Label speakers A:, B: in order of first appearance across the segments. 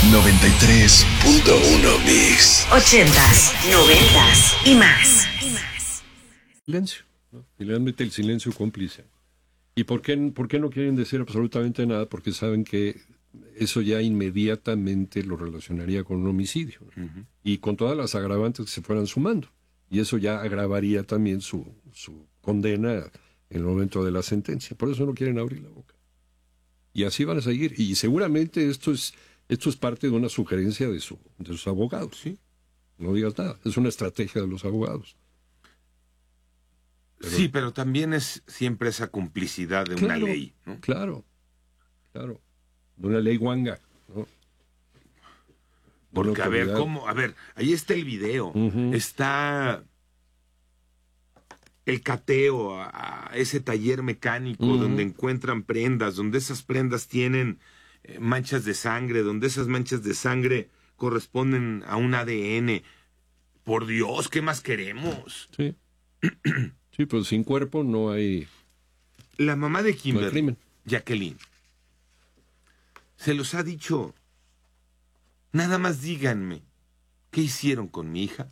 A: 93.1 Mix.
B: 80s, 90s y más.
C: Silencio, ¿no? Finalmente el silencio cómplice. ¿Y por qué no quieren decir absolutamente nada? Porque saben que eso ya inmediatamente lo relacionaría con un homicidio, ¿no? Uh-huh. Y con todas las agravantes que se fueran sumando. Y eso ya agravaría también su condena en el momento de la sentencia. Por eso no quieren abrir la boca. Y así van a seguir. Y seguramente esto es parte de una sugerencia de sus abogados, ¿sí? No digas nada. Es una estrategia de los abogados.
D: Pero también es siempre esa complicidad de una ley, ¿no?
C: Claro. De una ley guanga, ¿no?
D: Porque, ahí está el video, uh-huh. Está el cateo a ese taller mecánico, uh-huh. donde encuentran prendas, donde esas prendas tienen manchas de sangre, donde esas manchas de sangre corresponden a un ADN. Por Dios, ¿qué más queremos?
C: Sí. Sí, pues sin cuerpo no hay...
D: La mamá de Kimberly, Jacqueline, se los ha dicho. Nada más díganme, ¿qué hicieron con mi hija?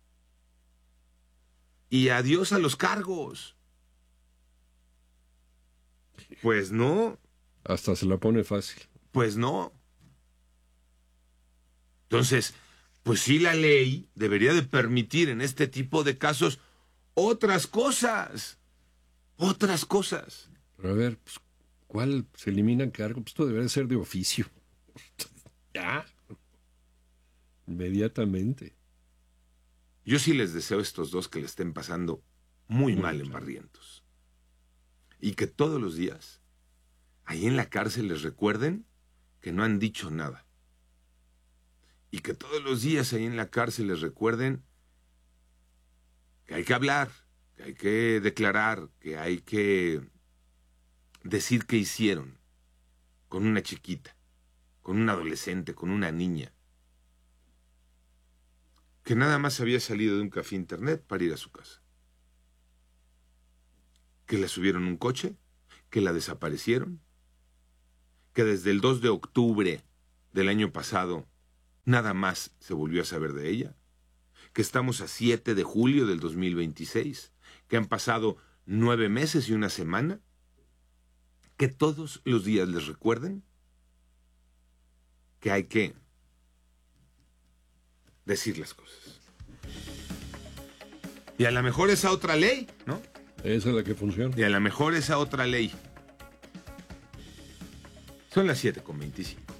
D: Y adiós a los cargos. Pues no.
C: Hasta se la pone fácil.
D: Pues no. Entonces, pues sí, la ley debería de permitir en este tipo de casos otras cosas.
C: Pero a ver, pues, ¿cuál se eliminan cargos? Pues esto debería ser de oficio. Ya. Inmediatamente.
D: Yo sí les deseo a estos dos que le estén pasando muy mal en Barrientos. Y que todos los días, ahí en la cárcel, les recuerden que no han dicho nada. Y que todos los días ahí en la cárcel les recuerden que hay que hablar, que hay que declarar, que hay que decir qué hicieron con una chiquita, con un adolescente, con una niña, que nada más había salido de un café internet para ir a su casa. Que la subieron a un coche, que la desaparecieron, que desde el 2 de octubre del año pasado nada más se volvió a saber de ella, que estamos a 7 de julio del 2026, que han pasado 9 meses y una semana, que todos los días les recuerden que hay que decir las cosas. Y a lo mejor esa otra ley, ¿no?
C: Esa es la que funciona.
D: Y a lo mejor esa otra ley. Son las 7:25.